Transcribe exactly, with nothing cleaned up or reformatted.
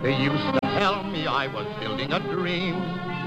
They used to tell me I was building a dream.